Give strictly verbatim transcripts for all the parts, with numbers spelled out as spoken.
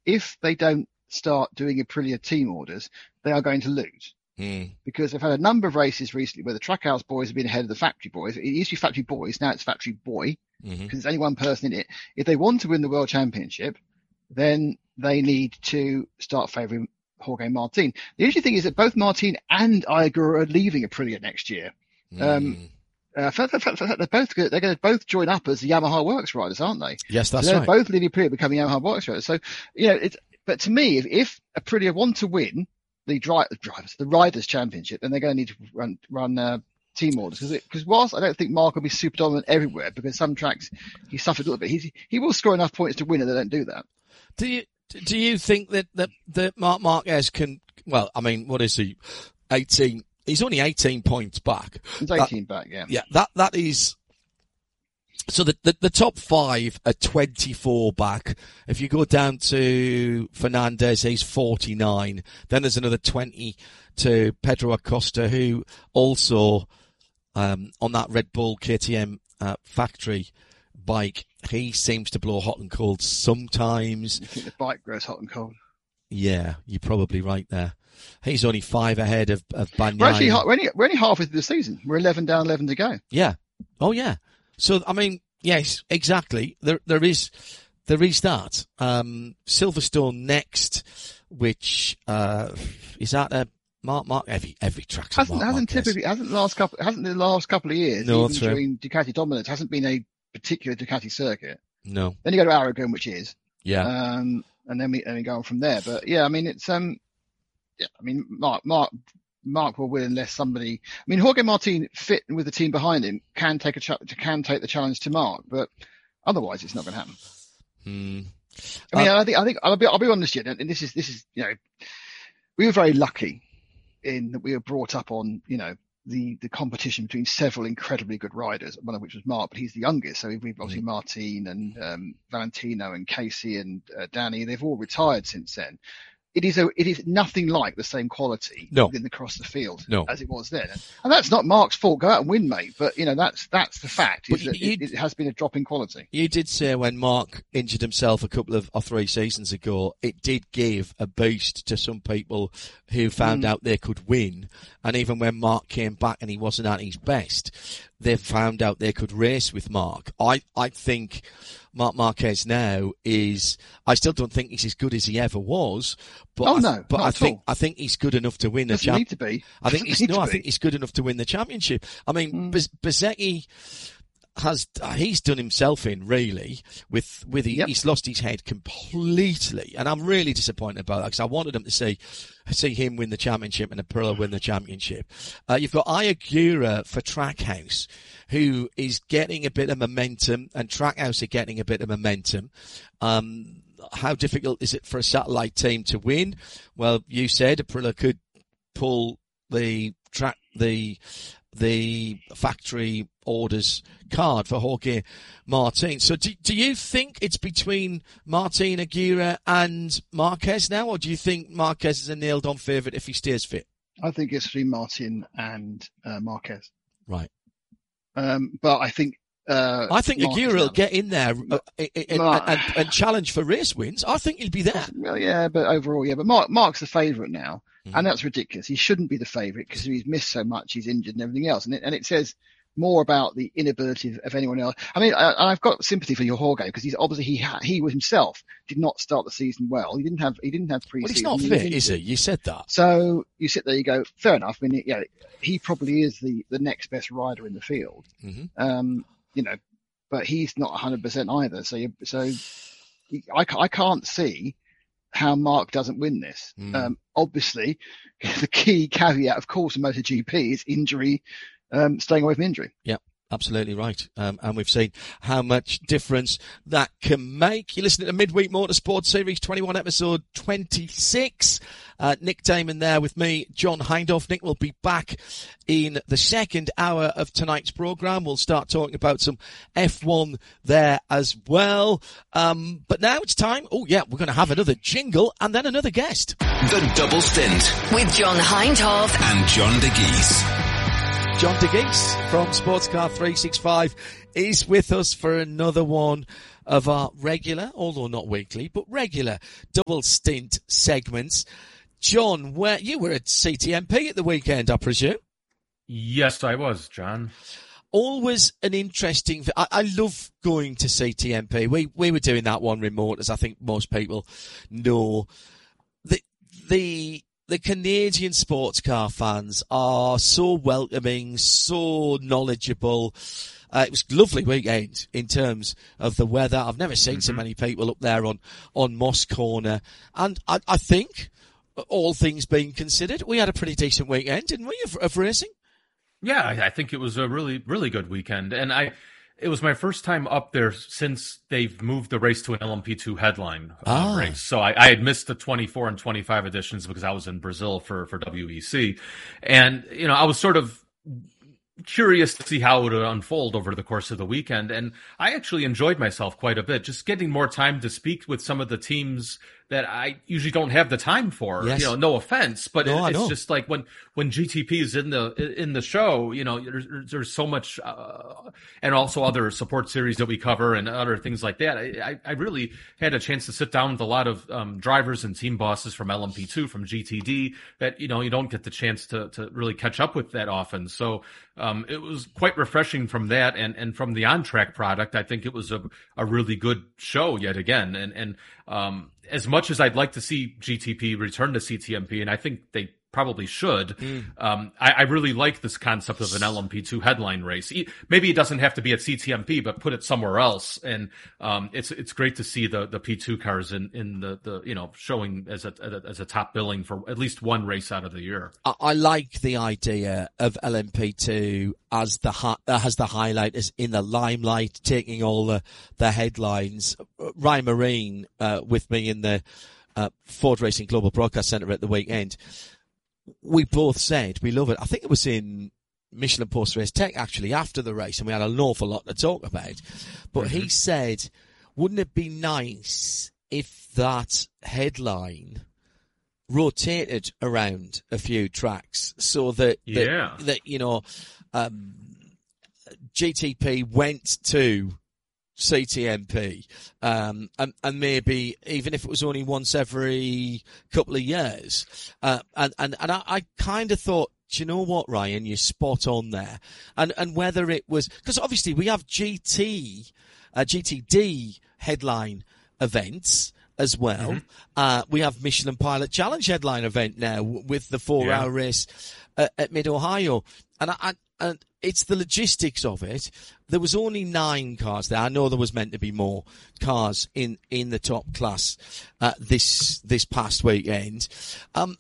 if they don't start doing Aprilia team orders, they are going to lose. Mm. Because they've had a number of races recently where the Trackhouse boys have been ahead of the factory boys. It used to be factory boys, now it's factory boy, because Mm-hmm. there's only one person in it. If they want to win the World Championship, then they need to start favouring Jorge Martin. The interesting thing is that both Martin and Igor are leaving Aprilia next year. Mm. Um, uh, for, for, for, for, they're both they're going to both join up as the Yamaha Works riders, aren't they? Yes, that's so they're right. both leaving Aprilia, becoming Yamaha Works riders. So you know, it's but to me, if, if Aprilia want to win the dri- drivers, the riders' championship, then they're going to need to run run uh, team orders. Because whilst I don't think Mark will be super dominant everywhere, because some tracks he suffered a little bit, he he will score enough points to win, and they don't do that. Do you do you think that that, that Marc Marquez can? Well, I mean, what is he? eighteen. He's only eighteen points back. He's eighteen that, back, yeah. Yeah, that that is. So the, the the top five are twenty-four back. If you go down to Fernandez, he's forty-nine. Then there's another twenty to Pedro Acosta, who also um, on that Red Bull K T M uh, factory bike, he seems to blow hot and cold sometimes. You think the bike grows hot and cold? Yeah, you're probably right there. He's only five ahead of, of Bagnaia. We're actually we're only, we're only halfway through the season. We're eleven down, eleven to go. Yeah. Oh, yeah. So, I mean, yes, exactly. There, there is, there is that. Um, Silverstone next, which, uh, is that a Mark, Mark, every, every track's a Hasn't, Mark hasn't Marquez. typically, hasn't the last couple, hasn't the last couple of years, No, even true. during Ducati dominance, hasn't been a particular Ducati circuit. No. Then you go to Aragon, which is, Yeah. um, and then we, and we go on from there. But yeah, I mean, it's, um, yeah, I mean, Mark, Mark, Mark will win unless somebody, I mean, Jorge Martin fit with the team behind him can take a, ch- can take the challenge to Mark, but otherwise it's not going to happen. Hmm. I mean, Uh, I think, I think, I'll be, I'll be honest here, and this is, this is, you know, we were very lucky in that we were brought up on, you know, the, the competition between several incredibly good riders, one of which was Mark, but he's the youngest. So we've obviously Mm. Martin and, um, Valentino and Casey and uh, Danny, they've all retired since then. It is a, it is nothing like the same quality No. in across the field No. as it was then. And that's not Mark's fault. Go out and win, mate. But you know, that's, that's the fact But is that you- it, it has been a drop in quality. You did say when Mark injured himself a couple of or three seasons ago, it did give a boost to some people who found Mm. out they could win. And even when Mark came back and he wasn't at his best, they found out they could race with Mark. I, I think Marc Marquez now is, I still don't think he's as good as he ever was, but Oh, I, no, but not I at think, all. I think he's good enough to win the Doesn't champ. need to be. I think Doesn't he's need no. to I be. think he's good enough to win the championship. I mean, Mm. Bez- Bezzecchi has he's done himself in really with with he, Yep. he's lost his head completely, and I'm really disappointed about that because I wanted him to see see him win the championship and Aprilia win the championship. Uh, you've got Ayagura for Trackhouse, who is getting a bit of momentum, and Trackhouse are getting a bit of momentum. Um, how difficult is it for a satellite team to win? Well, you said Aprilia could pull the track, the the factory orders card for Jorge Martin. So do, do you think it's between Martin, Aguirre and Marquez now, or do you think Marquez is a nailed-on favourite if he stays fit? I think it's between Martin and uh, Marquez. Right. Um, but I think uh, I think Marquez Aguirre will now- get in there uh, and, Mar- and, and challenge for race wins. I think he'll be there. Well, yeah, but overall, yeah. But Mark, Mark's the favourite now, Mhm. and that's ridiculous. He shouldn't be the favourite because he's missed so much, he's injured and everything else. And it, and it says more about the inability of, of anyone else. I mean, I, I've got sympathy for your Jorge because he's obviously he ha- he himself did not start the season well. He didn't have he didn't have pre-season. Well, he's not He was fit, is he? injured. You said that. So you sit there, you go, fair enough. I mean, yeah, he probably is the the next best rider in the field. Mhm. Um, you know, but he's not one hundred percent either. So you, so I, ca- I can't see how Mark doesn't win this. Mm. Um, obviously, the key caveat, of course, in MotoGP is injury, um, staying away from injury. Yeah, absolutely right. Um, and we've seen how much difference that can make. You're listening to Midweek Motorsport Series twenty-one, episode twenty-six. Uh, Nick Damon there with me, John Hindhaugh. Nick will be back in the second hour of tonight's programme. We'll start talking about some F one there as well. Um, but now it's time. Oh yeah, we're going to have another jingle and then another guest. The Double Stint With John Hindhaugh. and John de Geese. John DeGeese from Sportscar three sixty-five is with us for another one of our regular, although not weekly, but regular double stint segments. John, where you were at C T M P at the weekend, I presume? Yes, I was, John. Always an interesting. I, I love going to C T M P. We we were doing that one remote, as I think most people know. The the the Canadian sports car fans are so welcoming, so knowledgeable. Uh, it was a lovely weekend in terms of the weather. I've never seen mm-hmm. so many people up there on on Moss Corner, and I, I think, all things being considered, we had a pretty decent weekend, didn't we, of, of racing? Yeah, I, I think it was a really, really good weekend. And I, it was my first time up there since they've moved the race to an L M P two headline uh, ah. race. So I, I had missed the twenty-four and twenty-five editions because I was in Brazil for, for W E C. And, you know, I was sort of curious to see how it would unfold over the course of the weekend. And I actually enjoyed myself quite a bit, just getting more time to speak with some of the teams that I usually don't have the time for. Yes. You know, no offense, but no, it, it's just like when, when G T P is in the, in the show, you know, there's, there's so much, uh, and also other support series that we cover and other things like that. I, I really had a chance to sit down with a lot of, um, drivers and team bosses from L M P two, from G T D that, you know, you don't get the chance to, to really catch up with that often. So, um, it was quite refreshing from that. And, and from the on-track product, I think it was a, a really good show yet again. And, and, um, as much as I'd like to see G T P return to C T M P, and I think they probably should, mm. um, I, I really like this concept of an L M P two headline race. Maybe it doesn't have to be at C T M P, but put it somewhere else. And um, it's it's great to see the the P two cars in in the, the you know showing as a as a top billing for at least one race out of the year. I, I like the idea of L M P two as the uh, as the highlight, as in the limelight, taking all the the headlines. Ryan Marine uh, with me in the uh, Ford Racing Global Broadcast Centre at the weekend. We both said we love it. I think it was in Michelin Post Race Tech actually after the race, and we had an awful lot to talk about. But mm-hmm. he said, wouldn't it be nice if that headline rotated around a few tracks so that, yeah. that, that you know, um, G T P went to C T M P, um, and, and maybe even if it was only once every couple of years, uh, and, and, and I, I kind of thought, do you know what, Ryan, you're spot on there. And, and whether it was, because obviously we have G T, uh, G T D headline events as well. Mm-hmm. Uh, we have Michelin Pilot Challenge headline event now with the four yeah. hour race uh, at Mid-Ohio. And I, I And it's the logistics of it. There was only nine cars there. I know there was meant to be more cars in, in the top class, uh, this, this past weekend. Um,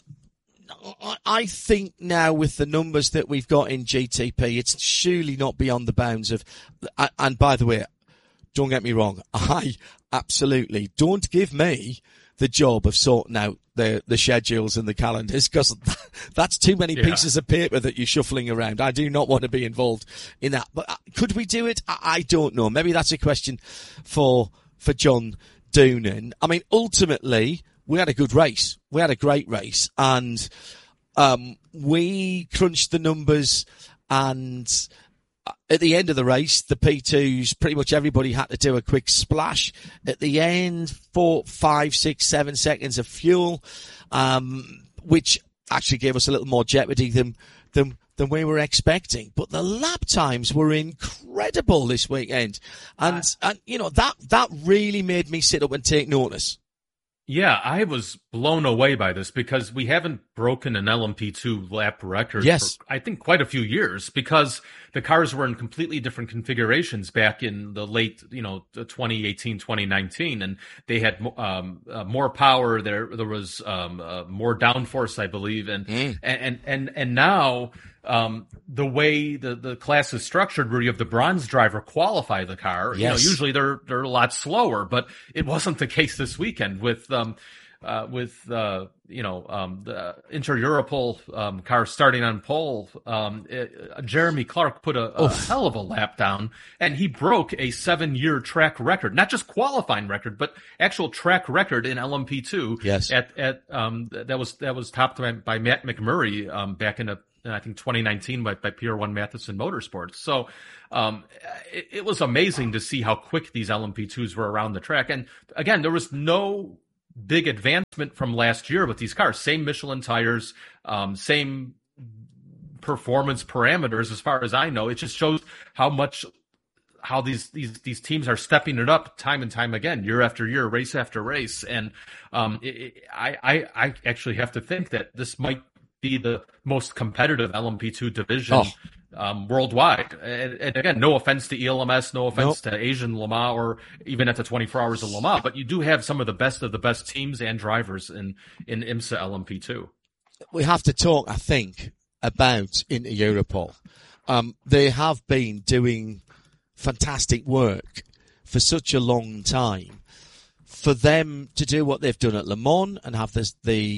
I think now with the numbers that we've got in G T P, it's surely not beyond the bounds of, and by the way, don't get me wrong, I absolutely don't give me the job of sorting out the the schedules and the calendars, because that's too many yeah. pieces of paper that you're shuffling around. I do not want to be involved in that. But could we do it? I, I don't know. Maybe that's a question for for John Doonan. I mean, ultimately, we had a good race. We had a great race, and um we crunched the numbers, and at the end of the race, the P twos, pretty much everybody had to do a quick splash. At the end, four, five, six, seven seconds of fuel, um, which actually gave us a little more jeopardy than, than, than we were expecting. But the lap times were incredible this weekend. And, uh, and, you know, that, that really made me sit up and take notice. Yeah, I was blown away by this because we haven't broken an L M P two lap record yes. for, I think, quite a few years, because the cars were in completely different configurations back in the late, you know, twenty eighteen, twenty nineteen, and they had um, uh, more power. There, there was um, uh, more downforce, I believe, and mm. and and and now. Um, the way the, the class is structured, where you have the bronze driver qualify the car, yes. you know, usually they're, they're a lot slower, but it wasn't the case this weekend with, um, uh, with, uh, you know, um, the Inter-Europol, um, car starting on pole. Um, it, uh, Jeremy Clark put a, a hell of a lap down, and he broke a seven year track record, not just qualifying record, but actual track record in L M P two. Yes. At, at, um, that was, that was topped by, by Matt McMurray, um, back in a, I think twenty nineteen by, by Pier One Matheson Motorsports. So um, it, it was amazing to see how quick these L M P twos were around the track. And again, there was no big advancement from last year with these cars. Same Michelin tires, um, same performance parameters as far as I know. It just shows how much how these these these teams are stepping it up time and time again, year after year, race after race. And um, it, it, I, I I actually have to think that this might be the most competitive L M P two division oh. um, worldwide. And, and again, no offense to E L M S, no offense nope. to Asian Le Mans, or even at the twenty-four Hours of Le Mans, but you do have some of the best of the best teams and drivers in in IMSA L M P two. We have to talk, I think, about Inter Europol. Um, they have been doing fantastic work for such a long time. For them to do what they've done at Le Mans and have this, the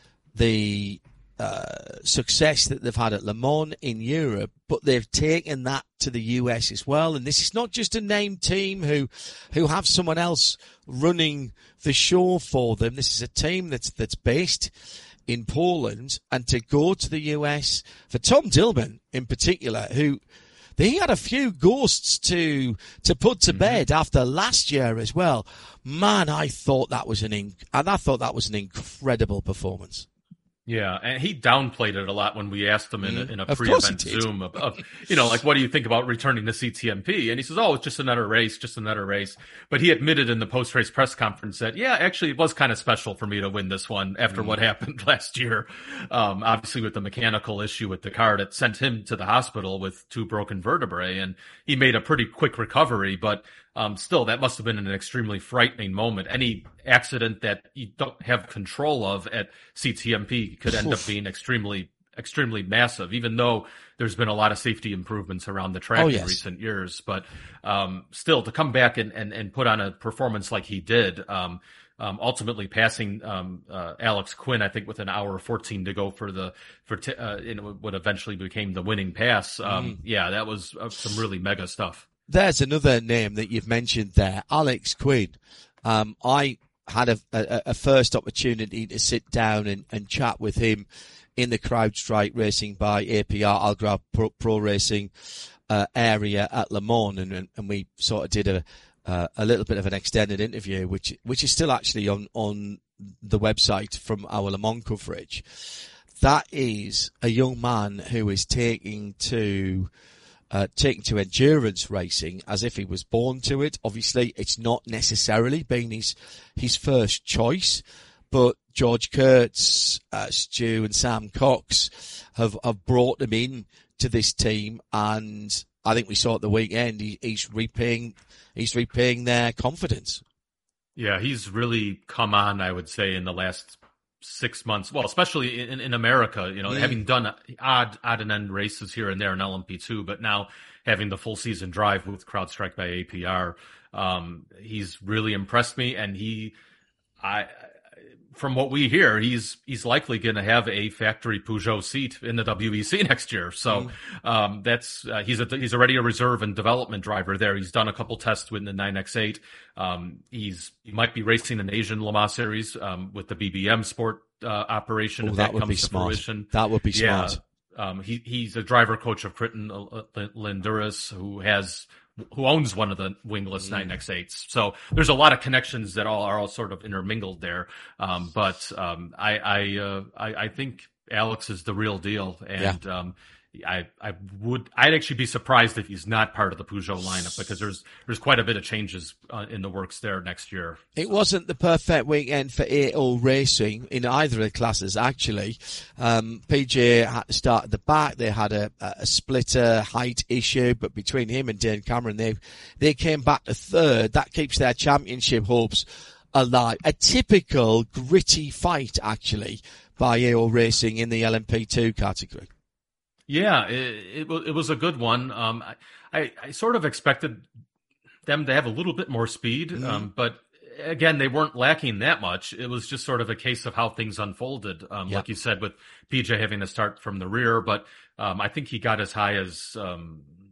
the uh, success that they've had at Le Mans in Europe, but they've taken that to the U S as well. And this is not just a named team who who have someone else running the show for them. This is a team that's that's based in Poland, and to go to the U S for Tom Dillman in particular, who he had a few ghosts to to put to mm-hmm. bed after last year as well. Man, I thought that was an inc- and I thought that was an incredible performance. Yeah, and he downplayed it a lot when we asked him in a, in a of pre-event Zoom of, of, you know, like, what do you think about returning to C T M P? And he says, oh, it's just another race, just another race. But he admitted in the post-race press conference that, yeah, actually, it was kind of special for me to win this one after mm. what happened last year. Um, obviously, with the mechanical issue with the car that sent him to the hospital with two broken vertebrae, and he made a pretty quick recovery, but Um, still, that must have been an extremely frightening moment. Any accident that you don't have control of at C T M P could end up being extremely, extremely massive, even though there's been a lot of safety improvements around the track oh, in yes. recent years. But um, still, to come back and, and, and put on a performance like he did, um, um, ultimately passing um, uh, Alex Quinn, I think, with an hour fourteen to go for the for t- uh, in what eventually became the winning pass. Um, mm. Yeah, that was uh, some really mega stuff. There's another name that you've mentioned there, Alex Quinn. Um, I had a, a, a first opportunity to sit down and, and chat with him in the CrowdStrike Racing by A P R Algarve Pro, Pro Racing uh, area at Le Mans, and, and we sort of did a uh, a little bit of an extended interview, which which is still actually on on the website from our Le Mans coverage. That is a young man who is taking to Uh, taking to endurance racing as if he was born to it. Obviously, it's not necessarily been his his first choice, but George Kurtz, uh, Stu and Sam Cox have, have brought him in to this team, and I think we saw at the weekend he, he's repaying he's repaying their confidence. Yeah, he's really come on, I would say, in the last six months. Well, especially in, in America, you know, mm. having done odd, odd and end races here and there in L M P two, but now having the full season drive with CrowdStrike by A P R, um, he's really impressed me. And he, I, from what we hear, he's, he's likely going to have a factory Peugeot seat in the W E C next year. So, mm. um, that's, uh, he's a, he's already a reserve and development driver there. He's done a couple tests with the nine X eight. Um, he's, he might be racing an Asian Le Mans series, um, with the B B M Sport, uh, operation. Oh, if that, that would comes be to smart. fruition. That would be yeah. smart. Um, he, he's a driver coach of Crichton Linduris, who has, who owns one of the wingless mm. nine X eights. So there's a lot of connections that all are all sort of intermingled there. Um, but, um, I, I, uh, I, I think Alex is the real deal. And, yeah. um, I, I would, I'd actually be surprised if he's not part of the Peugeot lineup, because there's, there's quite a bit of changes uh, in the works there next year. It so. wasn't the perfect weekend for A O Racing in either of the classes, actually. Um, P J had to start at the back. They had a, a splitter height issue, but between him and Dane Cameron, they, they came back to third. That keeps their championship hopes alive. A typical gritty fight, actually, by A O Racing in the L M P two category. Yeah, it, it, it was a good one. Um, I, I, I sort of expected them to have a little bit more speed, mm. um, but again, they weren't lacking that much. It was just sort of a case of how things unfolded. Um, yep. Like you said, with P J having to start from the rear, but um, I think he got as high as um,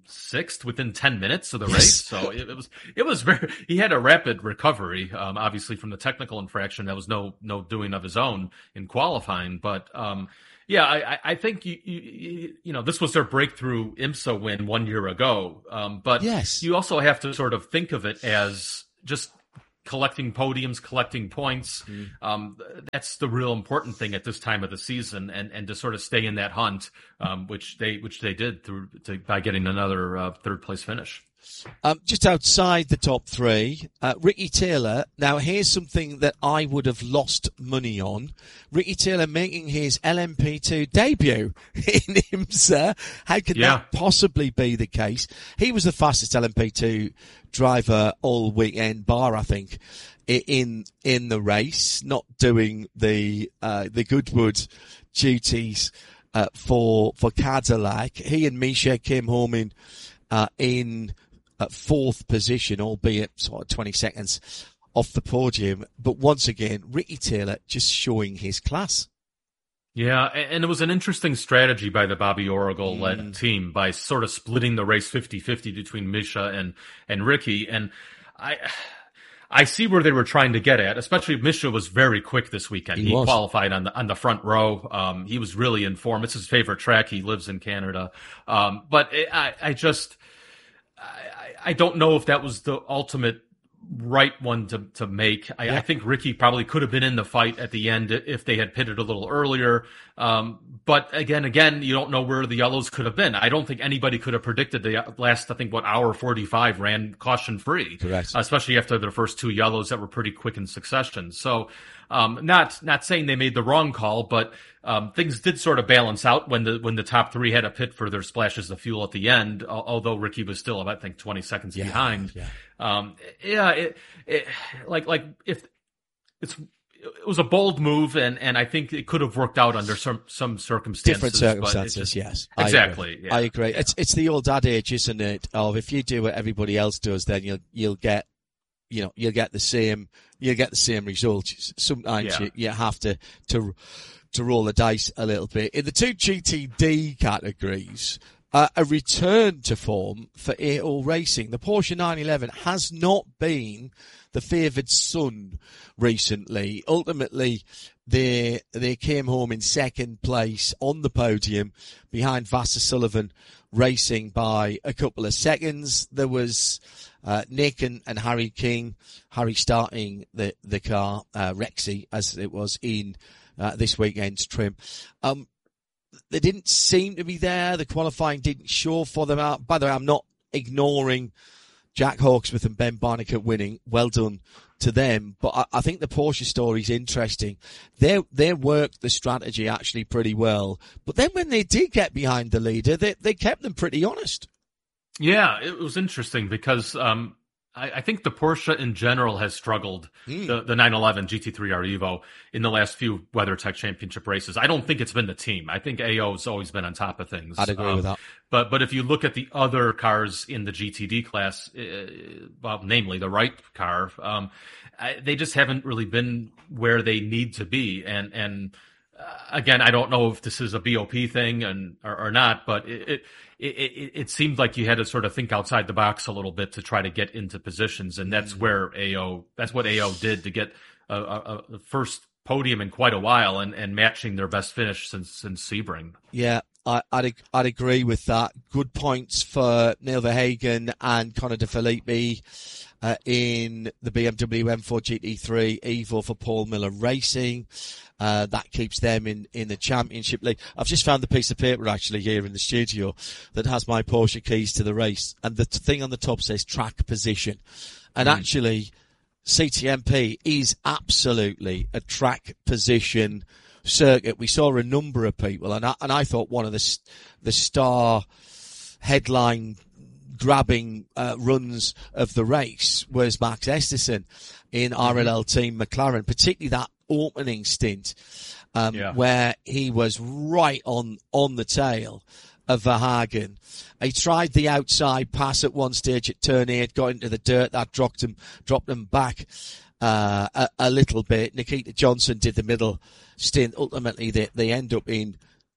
sixth within ten minutes of the Yes. race. So it, it was, it was very, he had a rapid recovery, um, obviously from the technical infraction. That was no, no doing of his own in qualifying. But, um, yeah, I, I think you, you, you know, this was their breakthrough IMSA win one year ago. Um, but Yes. you also have to sort of think of it as just collecting podiums, collecting points. Mm. Um, that's the real important thing at this time of the season, and, and to sort of stay in that hunt, um, which they which they did through to, by getting another uh, third place finish. Um, just outside the top three, uh, Ricky Taylor. Now, here's something that I would have lost money on. Ricky Taylor making his L M P two debut in IMSA. How could yeah. that possibly be the case? He was the fastest L M P two driver all weekend, bar, I think, in in the race, not doing the uh, the Goodwood duties uh, for for Cadillac. He and Misha came home in uh, in at fourth position, albeit sort of twenty seconds off the podium. But once again, Ricky Taylor just showing his class. Yeah, and it was an interesting strategy by the Bobby Oracle-led mm. team by sort of splitting the race fifty-fifty between Misha and, and Ricky. And I I see where they were trying to get at, especially Misha was very quick this weekend. He, he qualified on the on the front row. Um, he was really in form. It's his favorite track. He lives in Canada. Um, but it, I, I just... I, I don't know if that was the ultimate right one to, to make. I, yeah. I think Ricky probably could have been in the fight at the end if they had pitted a little earlier. Um, but again, again, you don't know where the yellows could have been. I don't think anybody could have predicted the last, I think, what, hour forty-five ran caution free. Correct. Especially after their first two yellows that were pretty quick in succession. So, um, not, not saying they made the wrong call, but, um, things did sort of balance out when the, when the top three had a pit for their splashes of fuel at the end, although Ricky was still, I think, twenty seconds yeah, behind. Yeah. Um, yeah, it, it, like, like if it's, it was a bold move, and, and I think it could have worked out under some, some circumstances. Different circumstances, just, yes. Exactly. I agree. Yeah. I agree. Yeah. It's, it's the old adage, isn't it? Of if you do what everybody else does, then you'll, you'll get, you know, you'll get the same, you'll get the same results. Sometimes yeah. you, you have to, to, to roll the dice a little bit. In the two G T D categories, Uh, a return to form for A O Racing. The Porsche nine eleven has not been the favoured son recently. Ultimately, they they came home in second place on the podium behind Vassar Sullivan Racing by a couple of seconds. There was uh, Nick and, and Harry King, Harry starting the, the car, uh, Rexy, as it was in uh, this weekend's trim. Um, They didn't seem to be there. The qualifying didn't show for them out. By the way, I'm not ignoring Jack Hawksworth and Ben Barnicat winning. Well done to them. But I, I think the Porsche story is interesting. They they worked the strategy actually pretty well. But then when they did get behind the leader, they they kept them pretty honest. Yeah, it was interesting because um, I, I think the Porsche in general has struggled, mm. the, the nine eleven G T three R Evo, in the last few WeatherTech Championship races. I don't think it's been the team. I think A O has always been on top of things. I'd agree um, with that. But but if you look at the other cars in the G T D class, uh, well, namely the Wright car, um, I, they just haven't really been where they need to be. And and uh, again, I don't know if this is a B O P thing and or, or not, but it. it It, it, it seemed like you had to sort of think outside the box a little bit to try to get into positions, and that's where A O, that's what A O did to get a, a, a first podium in quite a while, and, and matching their best finish since since Sebring. Yeah, I, I'd I'd agree with that. Good points for Neil Verhagen and Connor De Filippi uh, in the B M W M four G T three Evo for Paul Miller Racing. Uh, that keeps them in, in the Championship League. I've just found the piece of paper actually here in the studio that has my Porsche keys to the race. And the thing on the top says track position. And mm. actually, C T M P is absolutely a track position circuit. We saw a number of people, and I, and I thought one of the, the star headline grabbing uh, runs of the race was Max Esterson in R L L Team McLaren, particularly that opening stint um, yeah. where he was right on on the tail of Verhagen. He tried the outside pass at one stage at turn eight, got into the dirt, that dropped him dropped him back uh, a, a little bit. Nikita Johnson did the middle stint. Ultimately, they they end up in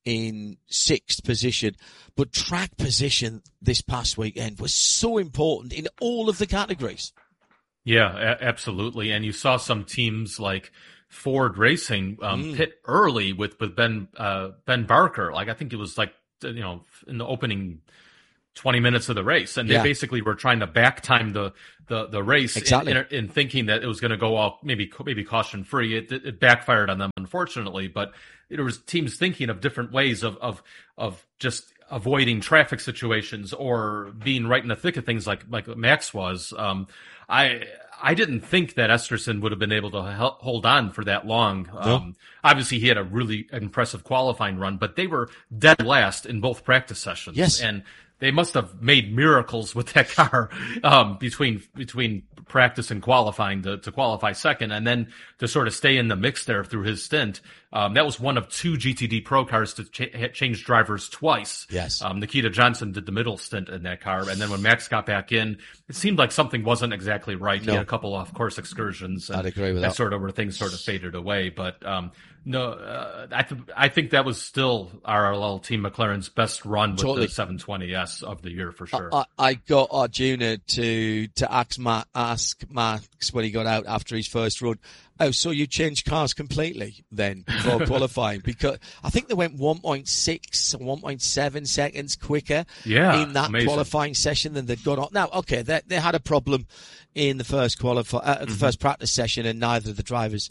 in sixth position. But track position this past weekend was so important in all of the categories. Yeah, a- absolutely. And you saw some teams like Ford Racing um, Mm. pit early with with Ben uh, Ben Barker. Like I think it was like you know in the opening twenty minutes of the race, and they Yeah. basically were trying to back time the the, the race Exactly. in, in, in thinking that it was going to go all maybe maybe caution free. It, it backfired on them, unfortunately. But there was teams thinking of different ways of of of just avoiding traffic situations or being right in the thick of things, like like Max was. Um, I. I didn't think that Esterson would have been able to help hold on for that long. No. Um, obviously, he had a really impressive qualifying run, but they were dead last in both practice sessions. Yes. And they must have made miracles with that car um, between between practice and qualifying to, to qualify second, and then to sort of stay in the mix there through his stint. Um, that was one of two G T D Pro cars to ch- change drivers twice. Yes. Um, Nikita Johnson did the middle stint in that car, and then when Max got back in, it seemed like something wasn't exactly right. No. He had a couple off-course excursions. And I'd agree with that. that. Sort of where things sort of faded away. But um, no, uh, I th- I think that was still R L L Team McLaren's best run with Totally. the seven twenty S of the year for sure. I, I got Arjuna to to ask, Ma- ask Max when he got out after his first run, oh, so you changed cars completely then before qualifying? Because I think they went one point six, one point seven seconds quicker Yeah, in that amazing. qualifying session than they'd gone on. Now, okay, they, they had a problem in the first qualify, uh, the Mm-hmm. first practice session, and neither of the drivers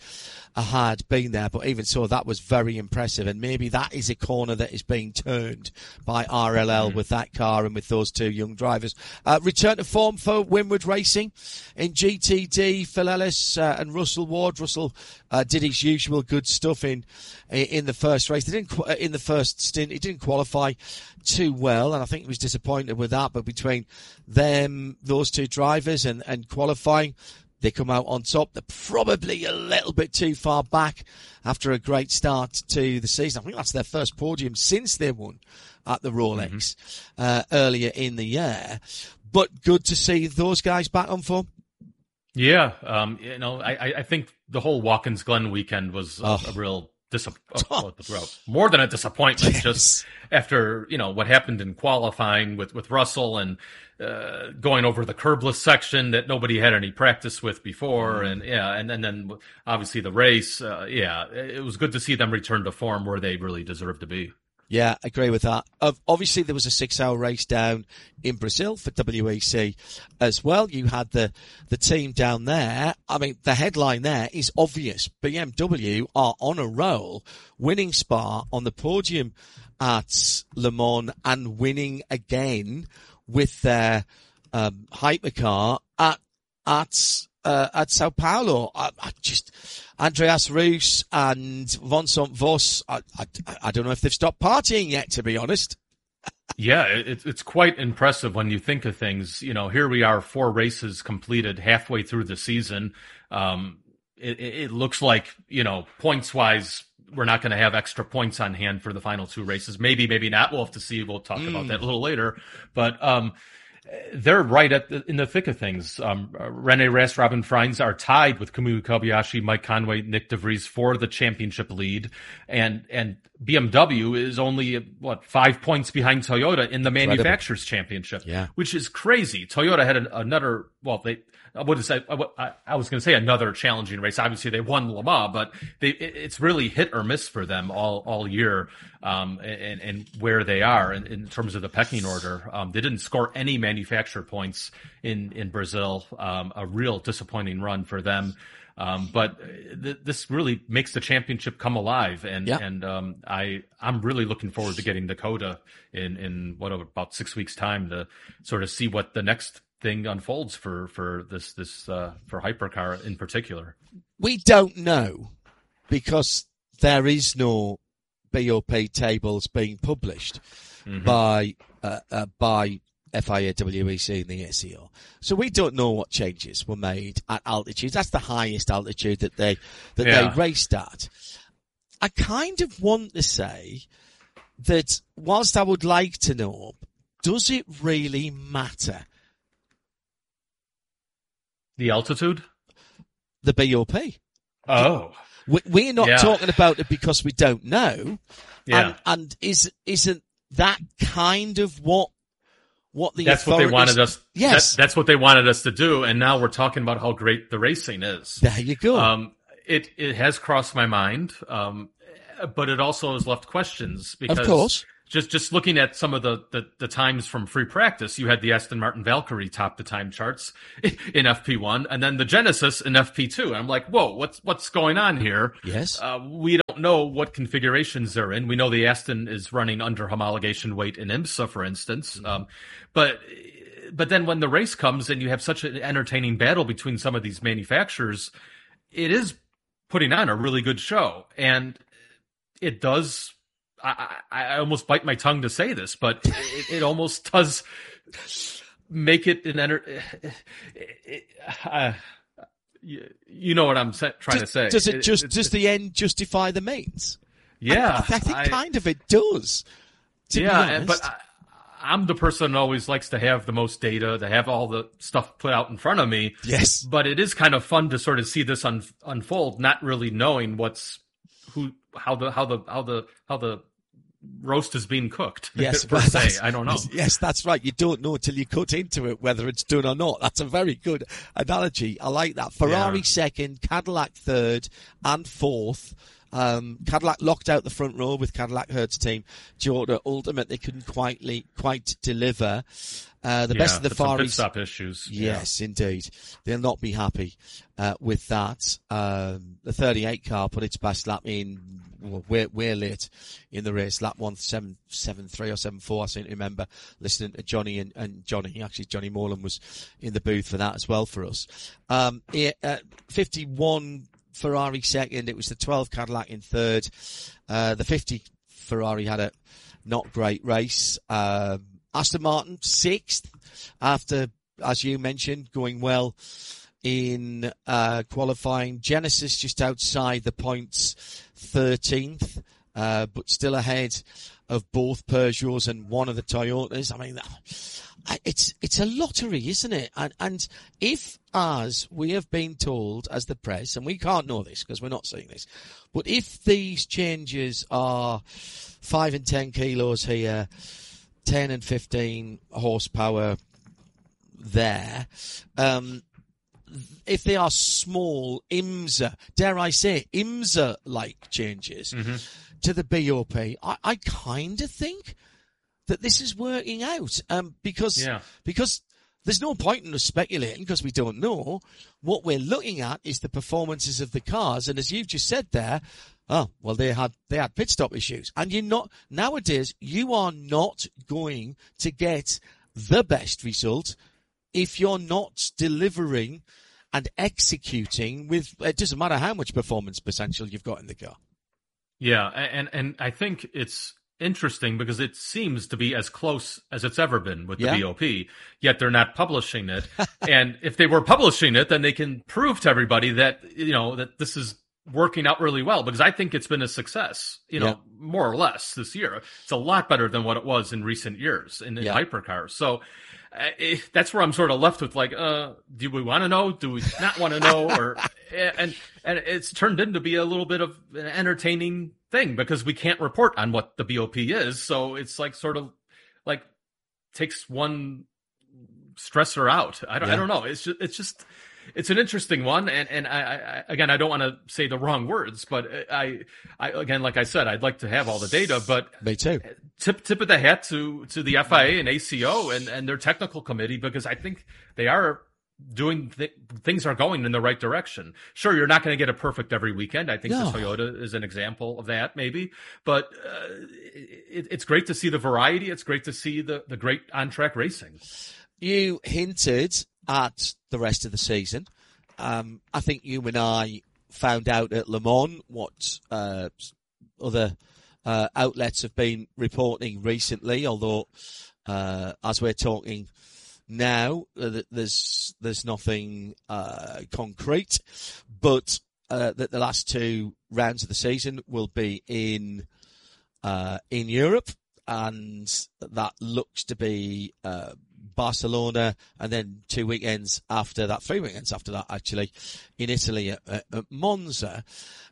had been there. But even so, that was very impressive, and maybe that is a corner that is being turned by R L L Mm-hmm. with that car and with those two young drivers. Uh, return to form for Winward Racing in G T D. Phil Ellis uh, and Russell Ward. Russell uh, did his usual good stuff in in the first race. They didn't qu- in the first stint. He didn't qualify too well, and I think he was disappointed with that. But between them, those two drivers, and and qualifying, they come out on top. They're probably a little bit too far back after a great start to the season. I think that's their first podium since they won at the Rolex Mm-hmm. uh, earlier in the year. But good to see those guys back on form. Yeah, um, you know, I, I think the whole Watkins Glen weekend was a, Oh. a real disappointment. More than a disappointment, Yes. just after you know what happened in qualifying with with Russell and uh, going over the curbless section that nobody had any practice with before, and yeah, and, and then obviously the race. Uh, yeah, it was good to see them return to form where they really deserve to be. Yeah, I agree with that. Uh, obviously, there was a six-hour race down in Brazil for W E C as well. You had the, the team down there. I mean, the headline there is obvious. B M W are on a roll, winning Spa, on the podium at Le Mans, and winning again with their um, hypercar at at uh, at Sao Paulo. I, I just Andreas Roos and Vincent Voss. I, I, I don't know if they've stopped partying yet, to be honest. Yeah, it, it's quite impressive when you think of things. You know, here we are, four races completed halfway through the season. Um, it, it looks like, you know, points wise, we're not going to have extra points on hand for the final two races. Maybe, maybe not. We'll have to see. We'll talk mm. about that a little later. But um, they're right at the, in the thick of things. Um, Rene Rast, Robin Freins are tied with Kamui Kobayashi, Mike Conway, Nick DeVries for the championship lead, and and B M W is only what five points behind Toyota in the manufacturers' championship, yeah, which is crazy. Toyota had an, another. Well, they. I would say I, I was going to say another challenging race. Obviously, they won Le Mans, but they, it, it's really hit or miss for them all all year, um, and, and where they are in, in terms of the pecking order. Um, they didn't score any manufacturer points in in Brazil. Um, a real disappointing run for them. Um, but th- this really makes the championship come alive, and yeah. and um, I I'm really looking forward to getting Dakota in in what about six weeks time to sort of see what the next thing unfolds for for this this uh, for hypercar in particular. We don't know because there is no B O P tables being published mm-hmm. by uh, uh, by F I A W E C and the A C O, so we don't know what changes were made at altitude. That's the highest altitude that they that yeah. they raced at. I kind of want to say that whilst I would like to know, does it really matter? The altitude? The B O P. Oh. We, we're not Yeah. talking about it because we don't know. Yeah. And, and is, isn't that kind of what, what the That's what they authorities- wanted us. Yes. That, that's what they wanted us to do. And now we're talking about how great the racing is. There you go. Um, it, it has crossed my mind. Um, but it also has left questions because Of course. just, just looking at some of the, the, the times from free practice, you had the Aston Martin Valkyrie top the time charts in F P one and then the Genesis in F P two. And I'm like, whoa, what's, what's going on here? Yes. Uh, we don't know what configurations they're in. We know the Aston is running under homologation weight in IMSA, for instance. Mm-hmm. Um, but, but then when the race comes and you have such an entertaining battle between some of these manufacturers, it is putting on a really good show. And it does, I, I, I almost bite my tongue to say this, but it, it almost does make it an enter, it, uh, you, you know what I'm sa- trying does, to say. Does it, It- just, it- does the end justify the means? Yeah. I, I think I- kind of it does. To yeah, be and- honest. but I, I'm the person that always likes to have the most data, to have all the stuff put out in front of me. Yes. But it is kind of fun to sort of see this un, unfold, not really knowing what's who, how the how the how the how the roast is being cooked. Yes, per well, se. that's- I don't know. Yes, that's right. You don't know until you cut into it whether it's done or not. That's a very good analogy. I like that. Ferrari Yeah. second, Cadillac third, and fourth. Um, Cadillac locked out the front row with Cadillac Hertz team. Toyota ultimately couldn't quite quite deliver. Uh, the Yeah, best of the but some Far pit East. stop issues. Yes, indeed. They'll not be happy uh, with that. Um, the thirty-eight car put its best lap in. Well, we're, we're late in the race. Lap one seven seven three or seven four. I seem to remember listening to Johnny and, and Johnny. Actually, Johnny Morland was in the booth for that as well for us. Um, yeah, uh, fifty-one Ferrari second. It was the twelve Cadillac in third. Uh, the fifty Ferrari had a not great race. Um, Aston Martin sixth after, as you mentioned, going well in uh, qualifying. Genesis just outside the points, thirteenth, uh, but still ahead of both Peugeots and one of the Toyotas. I mean, it's it's a lottery, isn't it? And, and if, as we have been told as the press, and we can't know this because we're not seeing this, but if these changes are five and ten kilos here, ten and fifteen horsepower there, um, if they are small IMSA, dare I say, IMSA-like changes Mm-hmm. to the B O P, I, I kind of think that this is working out, um, because, Yeah. because there's no point in us speculating because we don't know. What we're looking at is the performances of the cars, and as you've just said there, oh, well, they had, they had pit stop issues. And you're not, nowadays, you are not going to get the best result if you're not delivering and executing with, it doesn't matter how much performance potential you've got in the car. Yeah, and and I think it's interesting because it seems to be as close as it's ever been with the Yeah. B O P, yet they're not publishing it. And if they were publishing it, then they can prove to everybody that, you know, that this is working out really well, because I think it's been a success, you know, Yeah. more or less this year. It's a lot better than what it was in recent years in, in Yeah. hypercars. So uh, eh, that's where I'm sort of left with, like, uh, do we want to know? Do we not want to know? Or, and, and it's turned into be a little bit of an entertaining thing because we can't report on what the B O P is. So it's like sort of like takes one stressor out. I don't, Yeah. I don't know. It's just, it's just, it's an interesting one. And, and I, I, again, I don't want to say the wrong words, but I, I, again, like I said, I'd like to have all the data, but Me too. tip, tip of the hat to, to the F I A and A C O and, and their technical committee, because I think they are doing, th- things are going in the right direction. Sure, you're not going to get it perfect every weekend. I think No. the Toyota is an example of that, maybe, but uh, it, it's great to see the variety. It's great to see the, the great on-track racing. You hinted at the rest of the season. Um, I think you and I found out at Le Mans what uh, other uh, outlets have been reporting recently, although uh, as we're talking now, uh, there's there's nothing uh, concrete, but uh, that the last two rounds of the season will be in uh, in Europe, and that looks to be uh, Barcelona, and then two weekends after that, three weekends after that, actually, in Italy at, at Monza.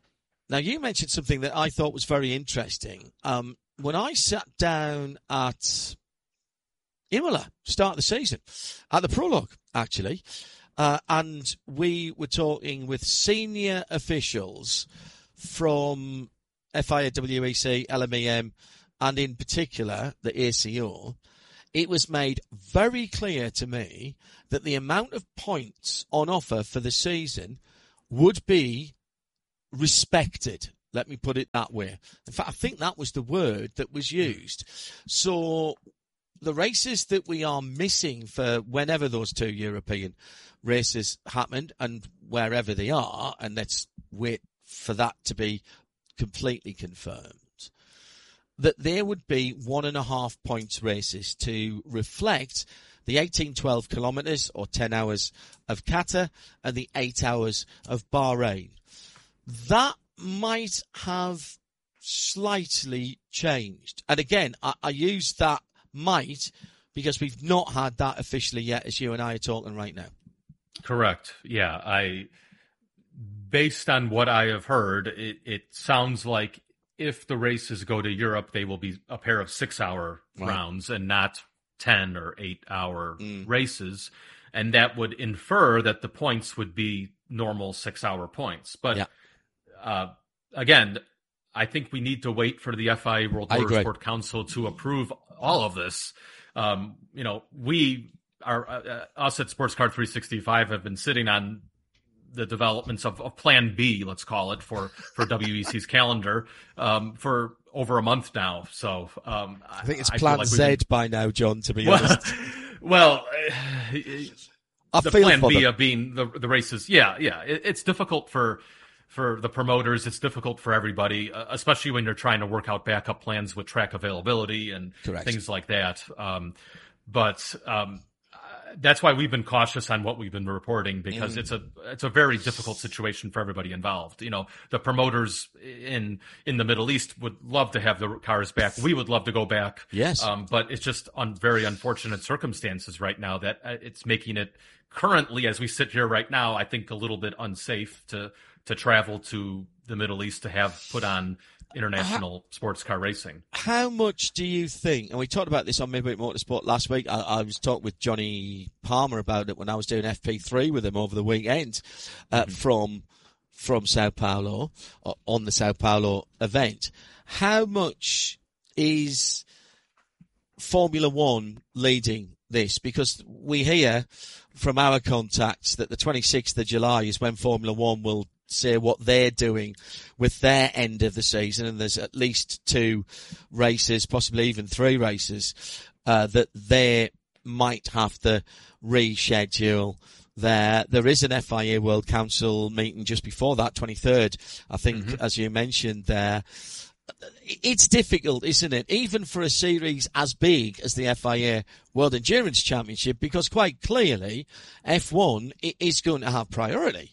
Now, you mentioned something that I thought was very interesting. Um, when I sat down at Imola, start of the season, at the prologue, actually, uh, and we were talking with senior officials from F I A, W E C, L M E M, and in particular the A C O, it was made very clear to me that the amount of points on offer for the season would be respected. Let me put it that way. In fact, I think that was the word that was used. So the races that we are missing for whenever those two European races happened and wherever they are, and let's wait for that to be completely confirmed, that there would be one and a half points races to reflect the eighteen twelve kilometres or ten hours of Qatar and the eight hours of Bahrain. That might have slightly changed. And again, I, I use that might because we've not had that officially yet, as you and I are talking right now. Correct. Yeah. I, based on what I have heard, it, it sounds like if the races go to Europe, they will be a pair of six hour right. rounds and not ten or eight hour mm. races. And that would infer that the points would be normal six hour points. But yeah. Uh, again, I think we need to wait for the F I A World Motorsport Council to approve all of this. Um, you know, we are, uh, us at Sports Car three sixty-five have been sitting on the developments of, of Plan B, let's call it, for, for W E C's calendar, um, for over a month now. So, um, I think it's I Plan like Z been... by now, John, to be well, honest. Well, I the feel Plan B them. of being the, the races. Yeah. Yeah. It, it's difficult for, For the promoters, it's difficult for everybody, uh, especially when you're trying to work out backup plans with track availability and Correct. things like that. Um, but um, that's why we've been cautious on what we've been reporting, because mm. it's a it's a very difficult situation for everybody involved. You know, the promoters in in the Middle East would love to have the cars back. We would love to go back. Yes, um, but it's just on very unfortunate circumstances right now that it's making it currently, as we sit here right now, I think a little bit unsafe to. to travel to the Middle East to have put on international how, sports car racing. How much do you think, and we talked about this on Midweek Motorsport last week, I, I was talking with Johnny Palmer about it when I was doing F P three with him over the weekend uh, mm-hmm. from from Sao Paulo, uh, on the Sao Paulo event. How much is Formula One leading this? Because we hear from our contacts that the twenty-sixth of July is when Formula One will say what they're doing with their end of the season, and there's at least two races, possibly even three races, uh, that they might have to reschedule there. There is an F I A World Council meeting just before that, twenty-third, I think, mm-hmm. as you mentioned there. It's difficult, isn't it? Even for a series as big as the F I A World Endurance Championship, because quite clearly F one is going to have priority.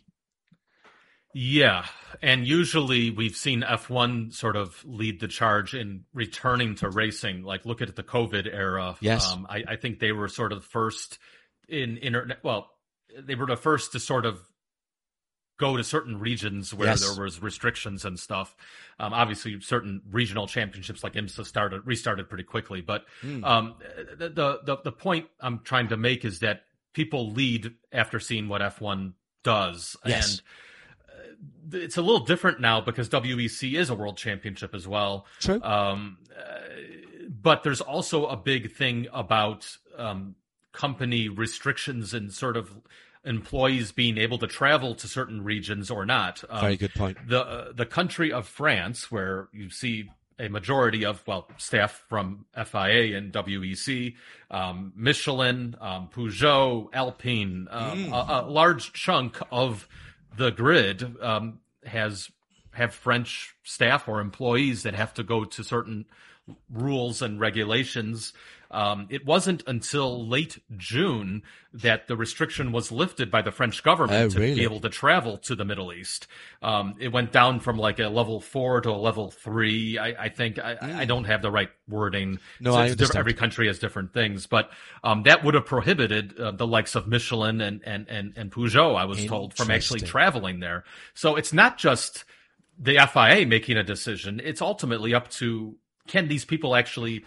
Yeah, and usually we've seen F one sort of lead the charge in returning to racing. Like, look at the COVID era. Yes. Um, I, I think they were sort of first in internet. Well, they were the first to sort of go to certain regions where yes. there was restrictions and stuff. Um, obviously, certain regional championships like IMSA started restarted pretty quickly. But mm. um, the, the the point I'm trying to make is that people lead after seeing what F one does. Yes. And it's a little different now because W E C is a world championship as well. True. Um, uh, but there's also a big thing about um, company restrictions and sort of employees being able to travel to certain regions or not. Um, Very good point. The uh, the country of France, where you see a majority of, well, staff from F I A and W E C, um, Michelin, um, Peugeot, Alpine, um, mm. a, a large chunk of the grid um, has have French staff or employees that have to go to certain rules and regulations. Um, it wasn't until late June that the restriction was lifted by the French government oh, to really? be able to travel to the Middle East. Um, it went down from like a level four to a level three. I, I think I, mm. I don't have the right wording. No, so I it's understand. Every country has different things, but um, that would have prohibited uh, the likes of Michelin and and and, and Peugeot, I was told, from actually traveling there. So it's not just the F I A making a decision. It's ultimately up to, can these people actually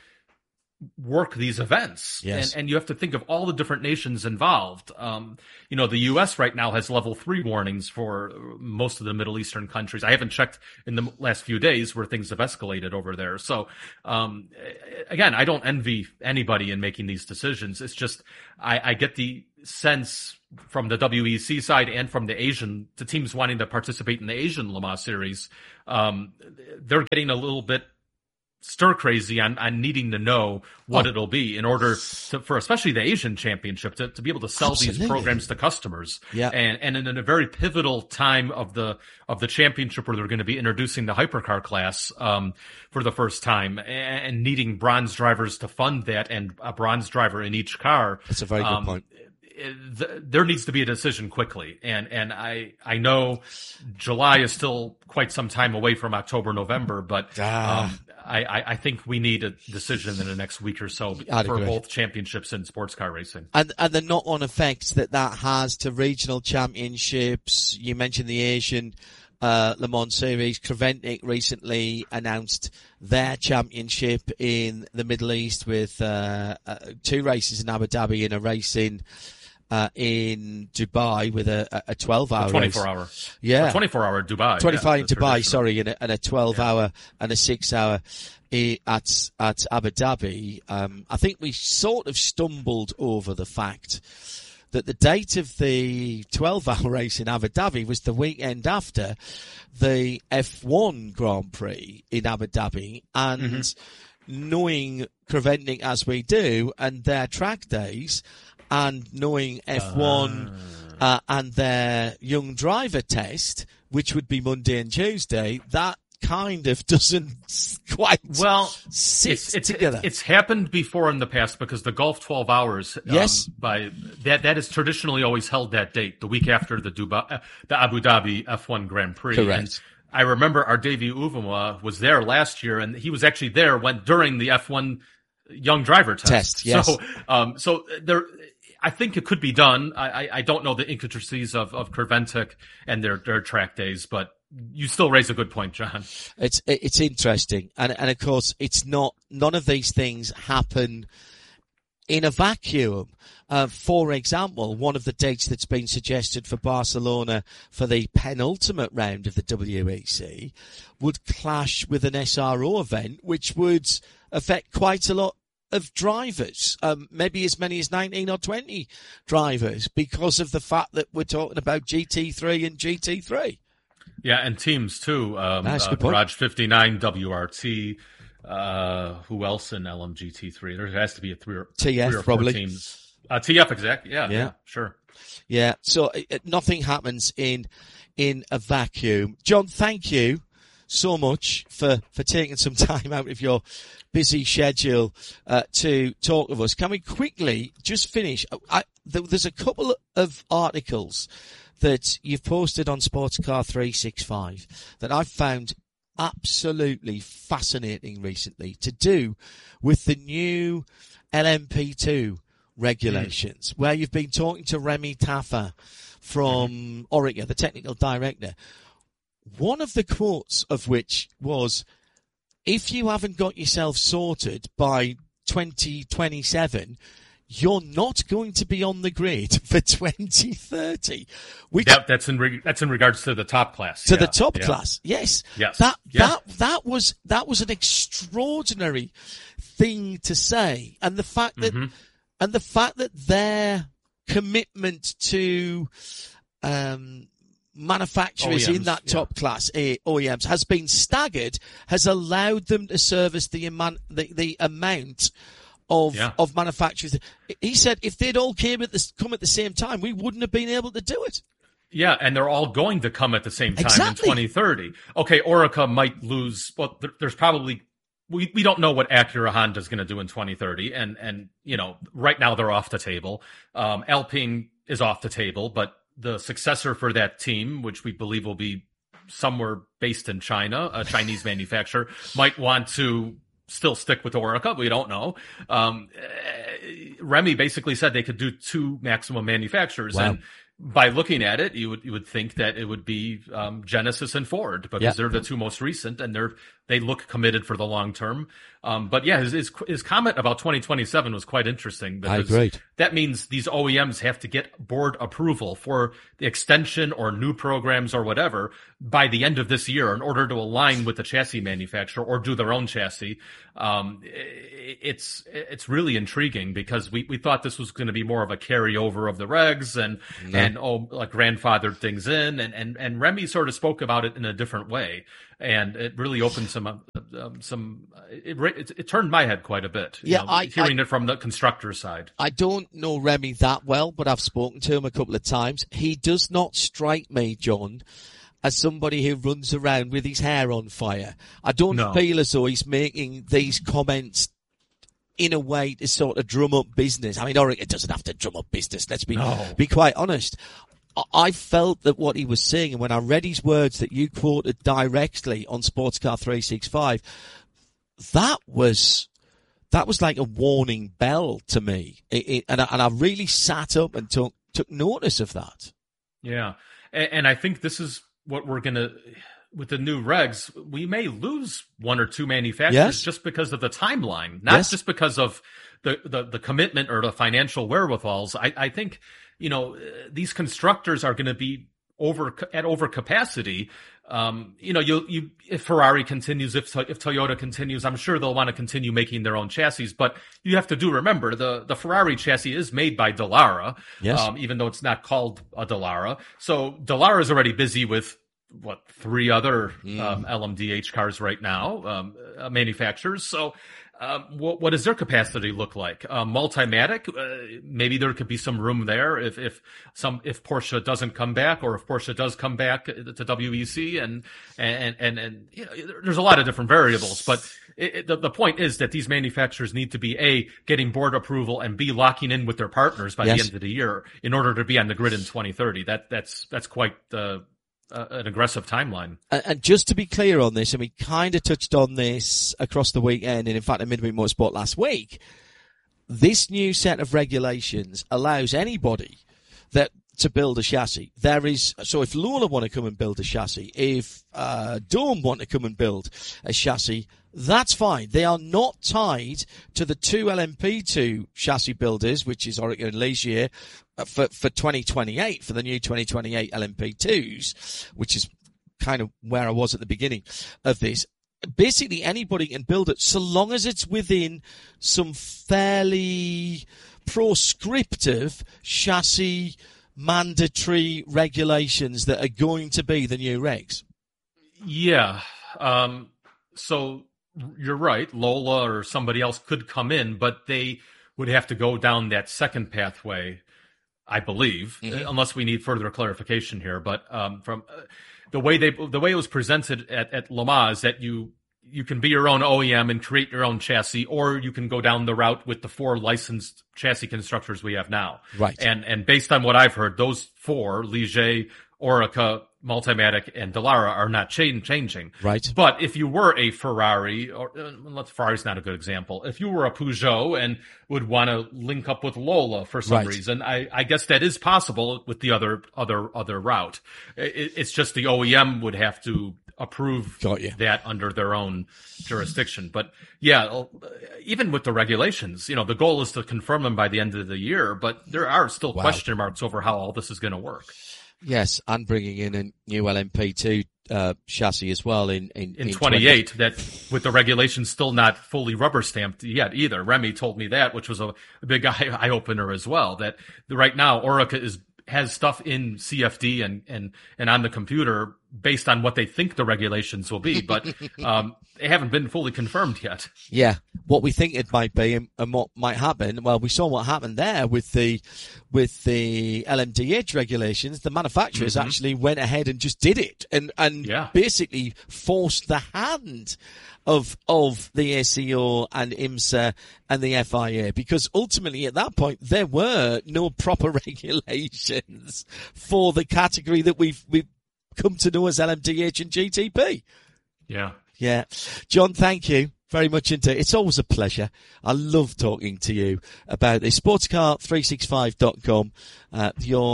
work these events? Yes. And, and you have to think of all the different nations involved. Um, you know, the U S right now has level three warnings for most of the Middle Eastern countries. I haven't checked in the last few days where things have escalated over there. So, um, again, I don't envy anybody in making these decisions. It's just, I, I get the sense from the W E C side and from the Asian, the teams wanting to participate in the Asian Le Mans series, um, they're getting a little bit stir crazy on, on needing to know what oh. it'll be in order to, for especially the Asian Championship to, to be able to sell Absolutely. These programs to customers. Yeah. And, and in a very pivotal time of the, of the championship where they're going to be introducing the hypercar class, um, for the first time and, and needing bronze drivers to fund that and a bronze driver in each car. That's a very good um, point. There needs to be a decision quickly. And, and I, I know July is still quite some time away from October, November, but, ah. um, I, I think we need a decision in the next week or so I'd for agree. both championships and sports car racing. And, and the knock-on effects that that has to regional championships. You mentioned the Asian uh, Le Mans Series. Creventic recently announced their championship in the Middle East with uh, uh, two races in Abu Dhabi and a race in Uh, in Dubai with a, a twelve hour twenty-four hour. Yeah. A twenty-four hour Dubai. twenty-five yeah, in Dubai, sorry, and a, and a twelve yeah. hour and a six hour at, at Abu Dhabi. Um, I think we sort of stumbled over the fact that the date of the twelve hour race in Abu Dhabi was the weekend after the F one Grand Prix in Abu Dhabi, and mm-hmm. knowing Creventic as we do and their track days, and knowing F one uh. Uh, and their young driver test, which would be Monday and Tuesday, that kind of doesn't quite well sit it's, it's, together. It's happened before in the past because the Gulf twelve hours, um, yes, by that that is traditionally always held that date, the week after the Dubai, uh, the Abu Dhabi F one Grand Prix. Correct. And I remember our Davey Uvuma was there last year, and he was actually there when during the F one young driver test. Test, yes. So, um, so there. I think it could be done. I, I, I don't know the intricacies of, of Creventic and their, their track days, but you still raise a good point, John. It's, it's interesting. And, and of course, it's not, none of these things happen in a vacuum. Uh, for example, one of the dates that's been suggested for Barcelona for the penultimate round of the W E C would clash with an S R O event, which would affect quite a lot of drivers, um, maybe as many as nineteen or twenty drivers, because of the fact that we're talking about G T three and G T three. Yeah, and teams too. Um, Nice, uh, good point. Garage fifty-nine, W R T, uh, who else in L M G T three? There has to be a three or, T F three or probably. four teams. Uh, T F, exactly. Yeah, yeah, Yeah. sure. Yeah, so it, nothing happens in in a vacuum. John, thank you so much for, for taking some time out of your busy schedule uh, to talk with us. Can we quickly just finish? I, there's a couple of articles that you've posted on Sportscar three sixty-five that I've found absolutely fascinating recently, to do with the new L M P two regulations, mm. where you've been talking to Remy Taffa from mm. Orica, the technical director. One of the quotes of which was, if you haven't got yourself sorted by twenty twenty-seven, you're not going to be on the grid for twenty thirty. Which, that, that's in re- that's in regards to the top class. To yeah, the top yeah. class, yes. Yes. That yeah. that that was that was an extraordinary thing to say, and the fact that mm-hmm. and the fact that their commitment to um manufacturers O E Ms, in that yeah. top class uh, O E Ms has been staggered, has allowed them to service the amount the, the amount of yeah. of manufacturers. He said if they'd all came at this come at the same time, we wouldn't have been able to do it. Yeah, and they're all going to come at the same time exactly. in twenty thirty. Okay, Orica might lose. Well, there, there's probably we we don't know what Acura Honda is going to do in twenty thirty, and and you know right now they're off the table. Um, Alpine is off the table, but the successor for that team, which we believe will be somewhere based in China, a Chinese manufacturer, might want to still stick with Orica. We don't know. Um, Remy basically said they could do two maximum manufacturers. Wow. And by looking at it, you would you would think that it would be um, Genesis and Ford because yeah. they're the two most recent and they're they look committed for the long term. Um, but yeah, his, his his comment about twenty twenty-seven was quite interesting. I agree. That means these O E Ms have to get board approval for the extension or new programs or whatever by the end of this year in order to align with the chassis manufacturer or do their own chassis. Um, it's it's really intriguing because we, we thought this was going to be more of a carryover of the regs and no. and oh like grandfathered things in and, and and Remy sort of spoke about it in a different way. And it really opened some, um, some, it, it, it turned my head quite a bit. Yeah, know, I, hearing I, it from the constructor side. I don't know Remy that well, but I've spoken to him a couple of times. He does not strike me, John, as somebody who runs around with his hair on fire. I don't no. feel as though he's making these comments in a way to sort of drum up business. I mean, Oregon doesn't have to drum up business. Let's be, no. be quite honest. I felt that what he was saying, and when I read his words that you quoted directly on Sportscar three sixty-five, that was that was like a warning bell to me, it, it, and, I, and I really sat up and took took notice of that. Yeah, and, and I think this is what we're gonna with the new regs. We may lose one or two manufacturers yes. just because of the timeline, not yes. just because of the, the the commitment or the financial wherewithals. I, I think. You know, these constructors are going to be over at over capacity. Um, you know, you you if Ferrari continues, if if Toyota continues, I'm sure they'll want to continue making their own chassis. But you have to do remember the the Ferrari chassis is made by Dallara, yes. um, even though it's not called a Dallara. So Dallara is already busy with what three other mm. um, L M D H cars right now, um, uh, manufacturers. So. Um, what, what does their capacity look like? Uh, Multimatic, uh, maybe there could be some room there if, if some, if Porsche doesn't come back or if Porsche does come back to W E C and, and, and, and, you know, there's a lot of different variables, but it, it, the, the point is that these manufacturers need to be A, getting board approval and B, locking in with their partners by yes. the end of the year in order to be on the grid in twenty thirty. That, that's, that's quite, uh, Uh, an aggressive timeline. And, and just to be clear on this, and we kind of touched on this across the weekend, and in fact in Midweek Motorsport last week, this new set of regulations allows anybody that to build a chassis. There is, so if Lola want to come and build a chassis, if uh, Dome want to come and build a chassis, that's fine. They are not tied to the two L M P two chassis builders, which is Oregon and Ligier, for, for twenty twenty-eight, for the new twenty twenty-eight L M P twos, which is kind of where I was at the beginning of this. Basically, anybody can build it so long as it's within some fairly proscriptive chassis mandatory regulations that are going to be the new regs. Yeah. Um, so you're right. Lola or somebody else could come in, but they would have to go down that second pathway, I believe, mm-hmm. unless we need further clarification here. But um, from uh, the way they, the way it was presented at, at Le Mans, is that you you can be your own O E M and create your own chassis, or you can go down the route with the four licensed chassis constructors we have now. Right. And and based on what I've heard, those four, Ligier, Orica, Multimatic, and Dallara, are not change, changing. Right. But if you were a Ferrari, or uh, Ferrari's not a good example, if you were a Peugeot and would want to link up with Lola for some right. reason, I, I guess that is possible with the other other other route. It, it's just the O E M would have to approve that under their own jurisdiction. But yeah, even with the regulations, you know, the goal is to confirm them by the end of the year, but there are still wow. question marks over how all this is going to work. Yes, and bringing in a new L M P two uh, chassis as well in in, in, in twenty-eight. twenty That with the regulations still not fully rubber stamped yet either. Remy told me that, which was a, a big eye, eye opener as well. That the, right now Orica is has stuff in C F D and and and on the computer based on what they think the regulations will be, but um, they haven't been fully confirmed yet. Yeah, what we think it might be and, and what might happen. Well, we saw what happened there with the with the L M D H regulations. The manufacturers mm-hmm. actually went ahead and just did it and and yeah. basically forced the hand of of the A C O and IMSA and the F I A, because ultimately at that point there were no proper regulations for the category that we've we've come to know as L M D H and G T P. Yeah. Yeah. John, thank you very much indeed. It's always a pleasure. I love talking to you about this. Sportscar three sixty-five dot com, uh, your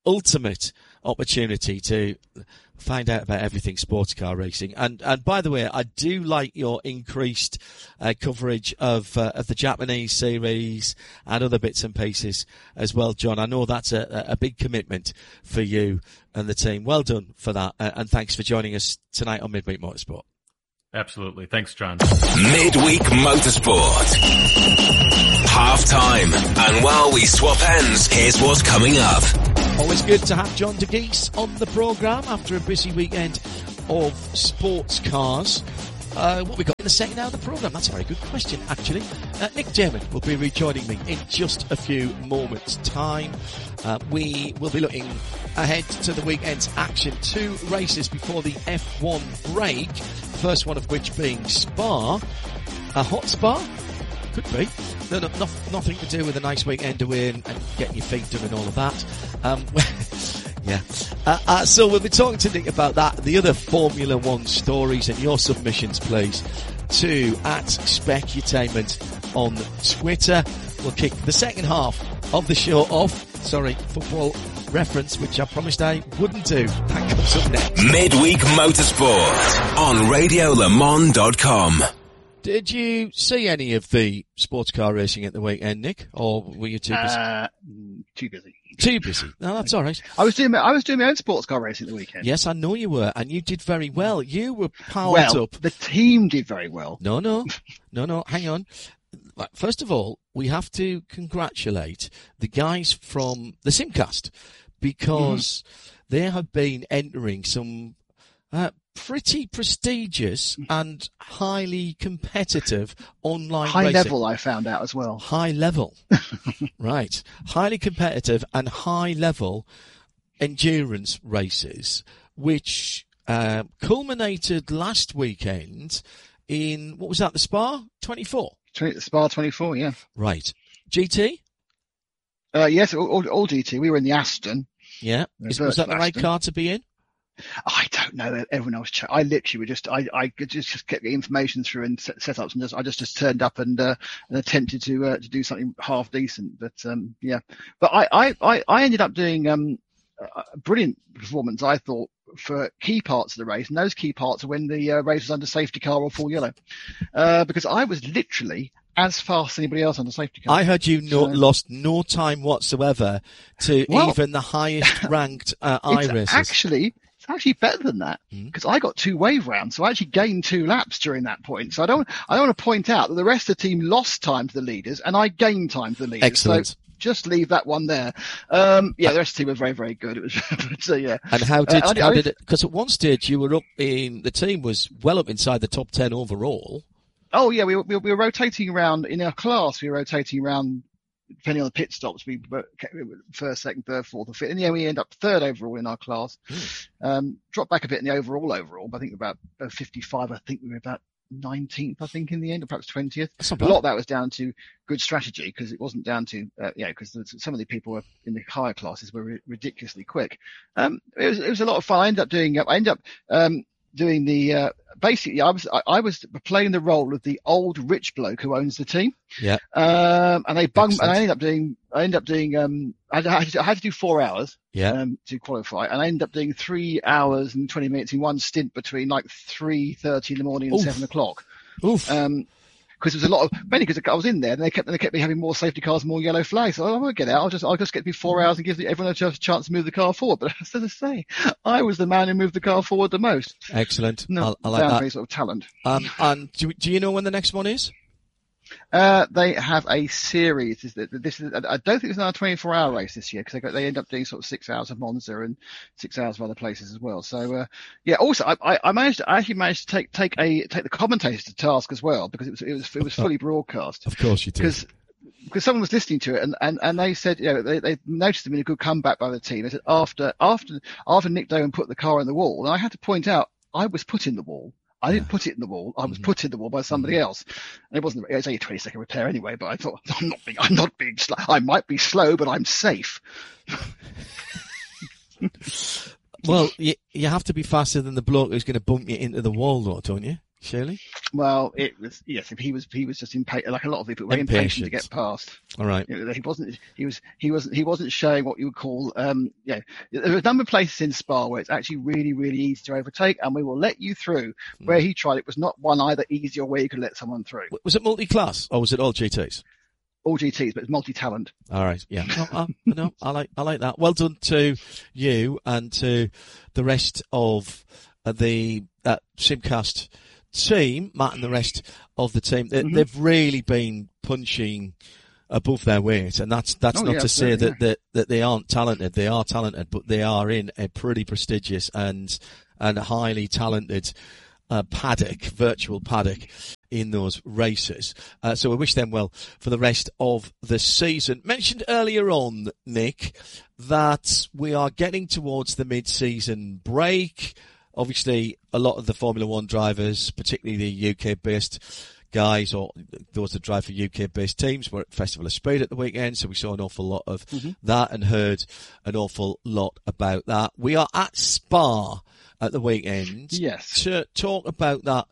ultimate opportunity to find out about everything sports car racing. And and by the way, I do like your increased uh, coverage of uh, of the Japanese series and other bits and pieces as well, John. I know that's a, a big commitment for you and the team. Well done for that, uh, and thanks for joining us tonight on Midweek Motorsport. Absolutely. Thanks, John. Midweek Motorsport. Half time. And while we swap ends, here's what's coming up. Always good to have John DeGeese on the programme after a busy weekend of sports cars. Uh, what we got in the second hour of the programme? That's a very good question, actually. Uh, Nick German will be rejoining me in just a few moments' time. Uh, we will be looking ahead to the weekend's action. Two races before the F one break. First one of which being Spa. A hot Spa? Could be. No, no, no, nothing to do with a nice weekend away and, and getting your feet done and all of that. Um, yeah. Uh, uh, so we'll be talking to Nick about that, the other Formula One stories, and your submissions, please, to at Specutainment on Twitter. We'll kick the second half of the show off. Sorry, football reference, which I promised I wouldn't do. That comes up next. Midweek Motorsport on radio le mans dot com. Did you see any of the sports car racing at the weekend, Nick? Or were you too busy? Uh, too busy. Too busy. No, that's all right. I was doing my, I was doing my own sports car racing at the weekend. Yes, I know you were, and you did very well. You were powered well, up. The team did very well. No, no, no, no. Hang on. First of all, we have to congratulate the guys from the Simcast because mm-hmm. they have been entering some uh, pretty prestigious and highly competitive online High racing. level, I found out as well. High level. Right. Highly competitive and high level endurance races, which uh, culminated last weekend in, what was that, the Spa twenty-four? Spa twenty-four, yeah. Right. G T? Uh, yes, all, all, all G T. We were in the Aston. Yeah. Is, was that the right Aston. car to be in? I don't know. Everyone else, ch- I literally were just, I, I just, just kept getting information through and set, setups, and just, I just, just turned up and, uh, and attempted to, uh, to do something half decent. But, um, yeah. But I, I, I, I ended up doing, um, a brilliant performance, I thought, for key parts of the race. And those key parts are when the uh, race was under safety car or full yellow. Uh, because I was literally as fast as anybody else on the safety car. I heard you no, so, lost no time whatsoever to well, even the highest ranked uh, iRacers. Actually, it's actually better than that because mm. I got two wave rounds, so I actually gained two laps during that point. So I don't, I don't want to point out that the rest of the team lost time to the leaders and I gained time to the leaders. Excellent. So just leave that one there. Um, yeah, the rest of the team were very, very good. It was, but, uh, yeah. And how did, uh, how I, did it, because at one stage you were up in, the team was well up inside the top ten overall. Oh yeah, we were, we were rotating around in our class. We were rotating around depending on the pit stops. We were first, second, third, fourth, or fifth. In the end, we end up third overall in our class. Mm. Um, dropped back a bit in the overall overall, but I think about uh, fifty-five. I think we were about nineteenth, I think, in the end, or perhaps twentieth. A lot of that was down to good strategy because it wasn't down to, uh, you know, because some of the people were in the higher classes were ri- ridiculously quick. Um, it was, it was a lot of fun. I ended up doing, I ended up, um, doing the, uh, basically I was, I, I was playing the role of the old rich bloke who owns the team. Yeah. Um, and they bunged, and I ended up doing, I ended up doing, um, I had to, I had to do four hours. Yeah. Um, to qualify, and I ended up doing three hours and twenty minutes in one stint between like three thirty in the morning and Oof. seven o'clock. Oof. Um, because there was a lot of, mainly because I was in there, and they kept, they kept me having more safety cars, more yellow flags. So I won't get out. I'll just, I'll just get me four hours and give everyone a chance to move the car forward. But as I say, I was the man who moved the car forward the most. Excellent. No, I, I like down that. to any sort of talent. Um, and do, do you know when the next one is? Uh, they have a series. This is, this is, I don't think it's another twenty-four hour race this year because they, they end up doing sort of six hours of Monza and six hours of other places as well. So, uh, yeah, also I, I, I managed to, I actually managed to take, take a, take the commentators to task as well because it was, it was, it was fully broadcast. Of course you did. Because, because someone was listening to it and, and, and they said, you know, they, they noticed them in a good comeback by the team. They said after, after, after Nick Doan put the car in the wall, and I had to point out, I was put in the wall. I didn't put it in the wall. I was mm-hmm. put in the wall by somebody mm-hmm. else. And it wasn't, it was only a twenty second repair anyway, but I thought, I'm not being, I'm not being slow. I might be slow, but I'm safe. Well, you, you have to be faster than the bloke who's going to bump you into the wall though, don't you? Shirley? Well, it was yes. He was he was just impatient, like a lot of people were impatient to get past. All right. You know, he wasn't. He was. He wasn't. He wasn't showing what you would call. Um, you know, there are a number of places in Spa where it's actually really, really easy to overtake, and we will let you through. Mm. Where he tried, it was not one either easy or where you could let someone through. Was it multi-class or was it all G Ts? All G Ts, but it's multi-talent. All right, yeah. No, I, no, I like I like that. Well done to you and to the rest of the uh, Simcast team, Matt and the rest of the team. They, mm-hmm. They've really been punching above their weight, and that's that's oh, not yeah, to say that, yeah. that that they aren't talented. They are talented, but they are in a pretty prestigious and and highly talented uh, paddock, virtual paddock, in those races. Uh, so we wish them well for the rest of the season. Mentioned earlier on, Nick, that we are getting towards the mid-season break. Obviously, a lot of the Formula One drivers, particularly the U K-based guys or those that drive for U K-based teams, were at Festival of Speed at the weekend, so we saw an awful lot of mm-hmm. that and heard an awful lot about that. We are at Spa at the weekend. Yes. To talk about that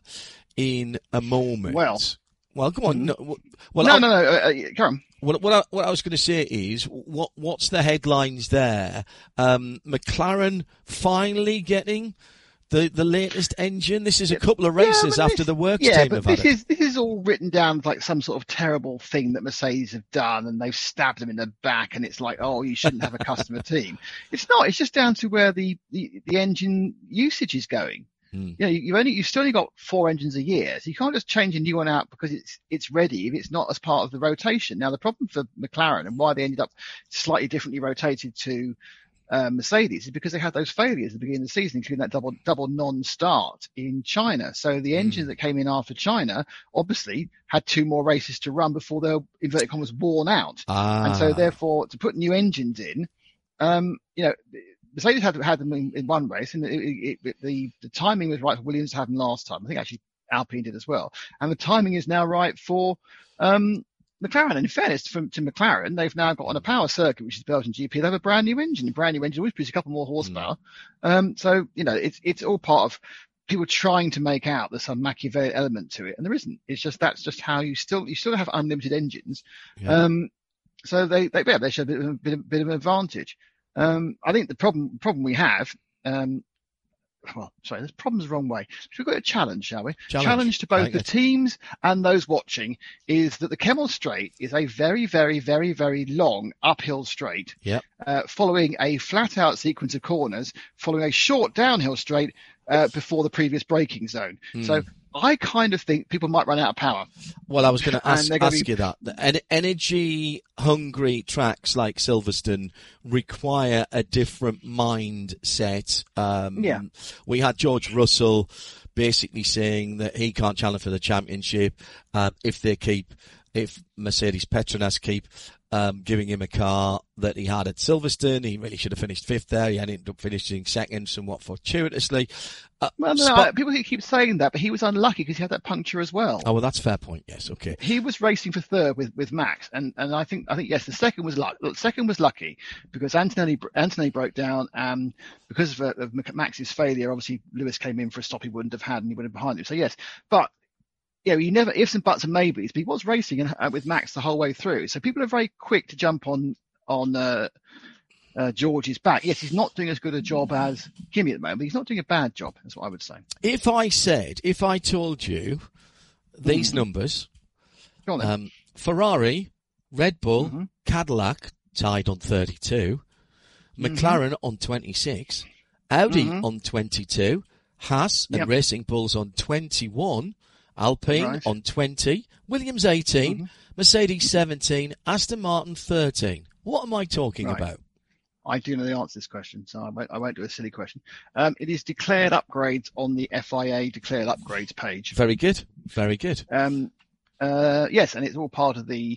in a moment. Well, well, come on. Mm-hmm. No, well, no, no, no, uh, come on. What, what, I, what I was going to say is, what what's the headlines there? Um, McLaren finally getting the the latest engine. This is a couple of races yeah, after this, the works yeah, team but have this had it. is this is all written down like some sort of terrible thing that Mercedes have done, and they've stabbed them in the back, and it's like, oh, you shouldn't have a customer team. It's not. It's just down to where the the, the engine usage is going. You know, you only you've still only got four engines a year, so you can't just change a new one out because it's it's ready if it's not as part of the rotation. Now, the problem for McLaren and why they ended up slightly differently rotated to uh, Mercedes is because they had those failures at the beginning of the season, including that double double non-start in China. So the engines mm. that came in after China obviously had two more races to run before they were, inverted commas, worn out, ah. and so therefore to put new engines in, um, you know. Mercedes had had them in, in one race, and it, it, it, the the timing was right for Williams to have them last time. I think actually Alpine did as well, and the timing is now right for um, McLaren. And in fairness to, to McLaren, they've now got on a power circuit, which is Belgian G P. They have a brand new engine. A brand new engine always produces a couple more horsepower. Mm. Um, so you know, it's it's all part of people trying to make out there's some Machiavelli element to it, and there isn't. It's just that's just how you still you still have unlimited engines. Yeah. Um, so they they yeah, they show a bit of a bit, of, bit of an advantage. Um, I think the problem problem we have, um, well, sorry, there's problems the wrong way. So we've got a challenge, shall we? Challenge, challenge to both the teams and those watching is that the Kemmel Straight is a very, very, very, very long uphill straight, yep. uh, following a flat-out sequence of corners, following a short downhill straight uh, before the previous braking zone. Mm. So I kind of think people might run out of power. Well, I was going to ask, ask be... you that. En- energy-hungry tracks like Silverstone require a different mindset. Um, yeah. We had George Russell basically saying that he can't challenge for the championship uh, if they keep, if Mercedes Petronas keep um, giving him a car that he had at Silverstone. He really should have finished fifth there. He ended up finishing second somewhat fortuitously. Uh, well, no, Spot- people keep saying that, but he was unlucky because he had that puncture as well. Oh, well, that's a fair point. Yes, okay. He was racing for third with, with Max, and, and I think I think yes, the second was luck. The second was lucky because Antonelli Antonelli broke down, and because of, uh, of Max's failure, obviously Lewis came in for a stop he wouldn't have had, and he would have been behind him. So yes, but yeah, you never ifs and buts and maybes. But he was racing and, uh, with Max the whole way through, so people are very quick to jump on on. Uh, Uh, George's back. Yes, he's not doing as good a job as Kimi at the moment, but he's not doing a bad job. That's what I would say. If I said, if I told you these mm-hmm. numbers, Go on then. Um, Ferrari, Red Bull, mm-hmm. Cadillac tied on thirty-two, McLaren mm-hmm. on twenty-six, Audi mm-hmm. on twenty-two, Haas and yep. Racing Bulls on twenty-one, Alpine right. on twenty, Williams eighteen, mm-hmm. Mercedes seventeen, Aston Martin thirteen. What am I talking right. about? I do know the answer to this question, so I won't, I won't do a silly question. Um, it is declared upgrades on the F I A declared upgrades page. Very good. Very good. Um, uh, yes, and it's all part of the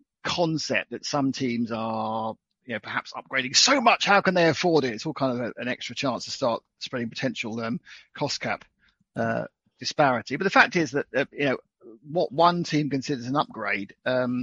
concept that some teams are, you know, perhaps upgrading so much. How can they afford it? It's all kind of a, an extra chance to start spreading potential um, cost cap uh, disparity. But the fact is that, uh, you know, what one team considers an upgrade, um,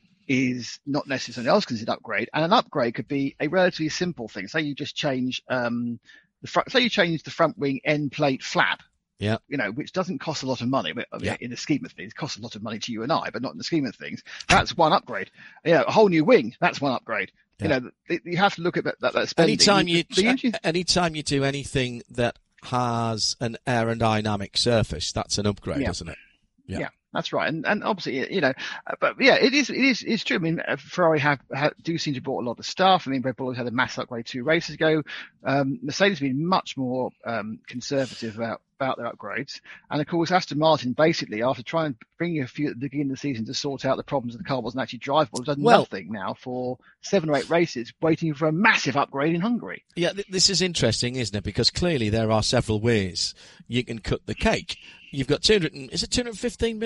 is not necessarily else considered upgrade, and an upgrade could be a relatively simple thing. Say you just change um, the front, say you change the front wing end plate flap Yeah. You know, which doesn't cost a lot of money. But I mean, Yeah. in the scheme of things, it costs a lot of money to you and I, but not in the scheme of things. That's one upgrade. You know, a whole new wing, that's one upgrade. Yeah. You know, th- you have to look at that, that, that spending. Anytime you, The engine- anytime you do anything that has an aerodynamic surface, that's an upgrade, Yeah. isn't it? Yeah. Yeah, that's right. And and obviously, you know, uh, but yeah, it is it is it's true. I mean, uh, Ferrari have, have do seem to have bought a lot of stuff. I mean, Red Bull has had a mass upgrade two races ago. Um, Mercedes have been much more um, conservative about about their upgrades. And of course, Aston Martin basically, after trying to bring a few at the beginning of the season to sort out the problems that the car wasn't actually drivable, has done Well- nothing now for seven or eight races, waiting for a massive upgrade in Hungary. Yeah, th- this is interesting, isn't it? Because clearly there are several ways you can cut the cake. You've got two hundred, and- is it two hundred fifteen